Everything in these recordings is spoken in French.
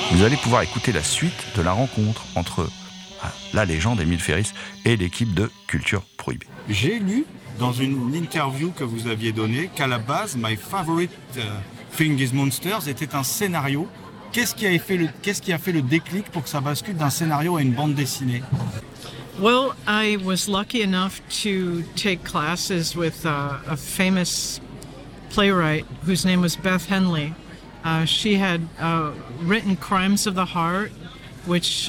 Vous allez pouvoir écouter la suite de la rencontre entre la légende Émile Ferris et l'équipe de Culture Prohibée. J'ai lu dans une interview que vous aviez donnée qu'à la base, My Favorite Thing is Monsters était un scénario. Qu'est-ce qui a fait le déclic pour que ça bascule d'un scénario à une bande dessinée? Well, I was lucky enough to take classes with a famous playwright whose name was Beth Henley. She had written Crimes of the Heart, which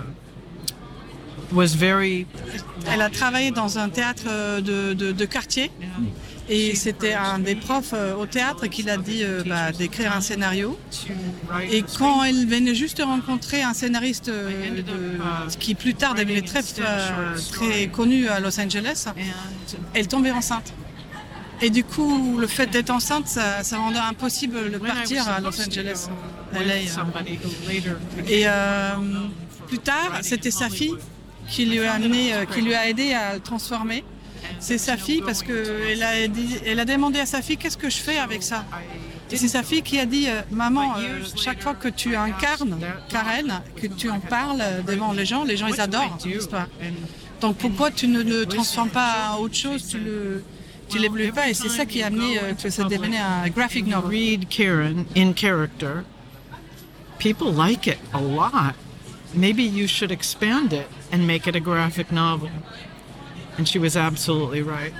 was very... Elle a travaillé dans un théâtre de quartier et c'était un des profs au théâtre qui l'a dit d'écrire un scénario. Et quand elle venait juste de rencontrer un scénariste qui plus tard devenait très connu à Los Angeles, elle tombait enceinte. Et du coup, le fait d'être enceinte, ça rendait impossible de partir à Los Angeles. Et plus tard, c'était sa fille qui lui a aidé à le transformer. C'est sa fille parce qu'elle a demandé à sa fille qu'est-ce que je fais avec ça. Et c'est sa fille qui a dit maman, chaque fois que tu incarnes Karen, que tu en parles devant les gens ils adorent l'histoire. Donc pourquoi tu ne le transformes pas en autre chose, tu l'évolues pas, et c'est ça qui a amené que ça devenait un graphic novel. Read Karen in character. People like it a lot. Maybe you should expand it and make it a graphic novel. And she was absolutely right.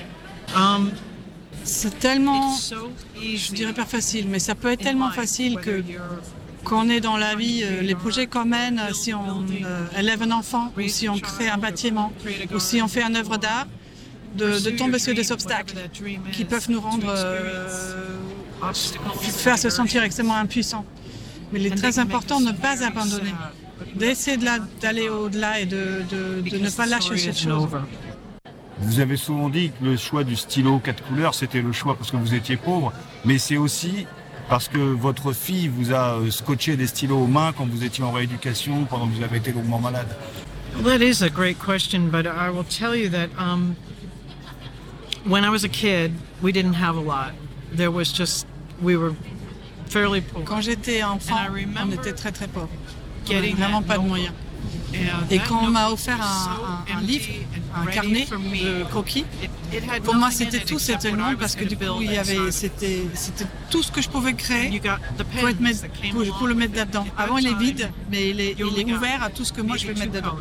C'est tellement, je dirais pas facile, mais ça peut être tellement facile que quand on est dans la vie, les projets qu'on mène, si on élève un enfant, ou si on crée un bâtiment, ou si on fait une œuvre d'art, de tomber sur des obstacles qui peuvent nous rendre, faire se sentir extrêmement impuissants. Mais il est très important de ne pas abandonner, d'essayer d'aller au-delà et de ne pas lâcher cette chose. Vous avez souvent dit que le choix du stylo 4 couleurs, c'était le choix parce que vous étiez pauvre, mais c'est aussi parce que votre fille vous a scotché des stylos aux mains quand vous étiez en rééducation, pendant que vous avez été longuement malade. Well, that is a great question, but I will tell you that when I was a kid, we didn't have a lot. We were fairly poor. Quand j'étais enfant, on était très très pauvres. On n'avait vraiment pas de moyens. Et quand on m'a offert un livre, un carnet de croquis, pour moi c'était tout, c'était le monde parce que du coup c'était tout ce que je pouvais créer pour le mettre là-dedans. Avant il est vide, mais il est ouvert à tout ce que moi je vais mettre dedans.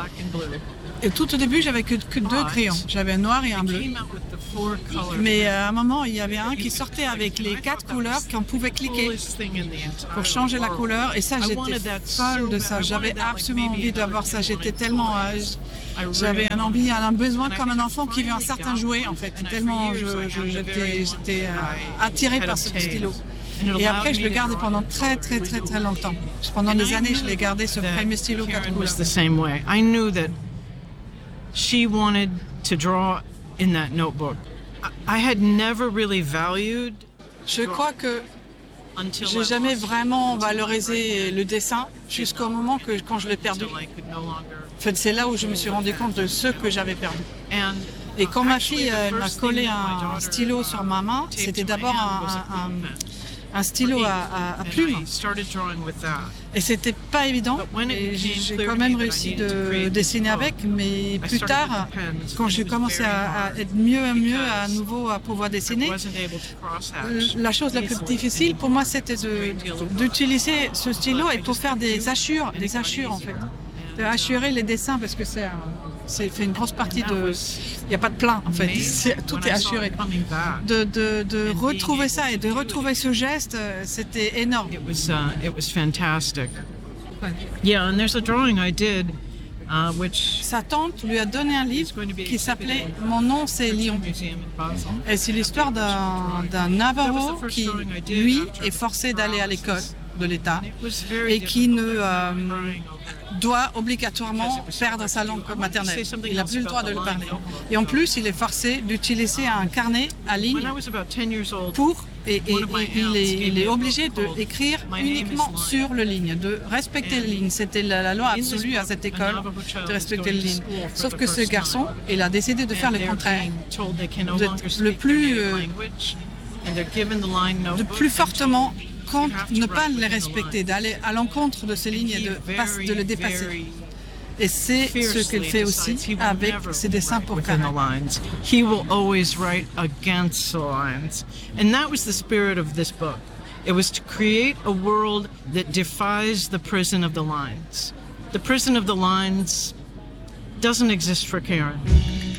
Et tout au début j'avais que 2 crayons, j'avais un noir et un bleu. Mais à un moment il y avait un qui sortait avec les 4 couleurs qu'on pouvait cliquer pour changer la couleur, et ça j'étais folle de ça, j'avais absolument envie d'avoir ça, j'étais tellement... J'avais un besoin comme un enfant qui veut un certain jouet en fait, tellement j'étais attirée par ce stylo. Et après je le gardais pendant très très très très longtemps. Pendant des années je l'ai gardé, ce premier stylo 4 couleurs. I knew that she wanted to draw in that notebook. I had never really valued. Je crois que j'ai jamais vraiment valorisé le dessin jusqu'au moment quand je l'ai perdu. En fait, c'est là où je me suis rendu compte de ce que j'avais perdu. Et quand ma fille m'a collé un stylo sur ma main, c'était d'abord un stylo à plumes. Et c'était pas évident. Et j'ai quand même réussi de dessiner avec, mais plus tard, quand j'ai commencé à être mieux et mieux à nouveau à pouvoir dessiner, la chose la plus difficile pour moi c'était d'utiliser ce stylo et pour faire des hachures en fait. De hachurer les dessins parce que c'est fait une grosse partie de... Il n'y a pas de plein en fait, tout est hachuré. De retrouver ça et de retrouver ce geste, c'était énorme. It was fantastic. Yeah, and there's a drawing I did, which... Sa tante lui a donné un livre qui s'appelait « Mon nom c'est Lion ». Et c'est l'histoire d'un Navajo qui, lui, est forcé d'aller à l'école de l'État et qui ne doit obligatoirement perdre sa langue maternelle. Il n'a plus le droit de le parler. Et en plus, il est forcé d'utiliser un carnet à ligne il est obligé d'écrire uniquement sur le ligne, de respecter les lignes. C'était la loi absolue à cette école, de respecter les lignes. Sauf que ce garçon, il a décidé de faire le contraire. De plus fortement ne pas les respecter, d'aller à l'encontre de ces lignes et de les dépasser. Et c'est ce qu'il fait aussi avec ses dessins pour Karen. He will always write against the lines. And that was the spirit of this book. It was to create a world that defies the prison of the lines. The prison of the lines doesn't exist for Karen.